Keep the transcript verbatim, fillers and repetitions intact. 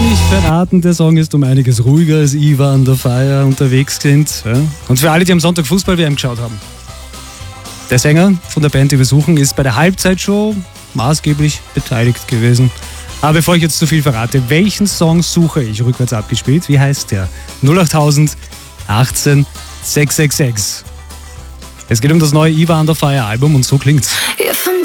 ich verraten, der Song ist um einiges ruhiger als Iva Under Fire unterwegs sind. Ja? Und für alle, die am Sonntag Fußball-W M geschaut haben. Der Sänger von der Band, die wir suchen, ist bei der Halbzeitshow maßgeblich beteiligt gewesen. Aber bevor ich jetzt zu viel verrate, welchen Song suche ich rückwärts abgespielt? Wie heißt der? null acht tausend achtzehn sechshundertsechsundsechzig. Es geht um das neue Iva Under Fire Album und so klingt's.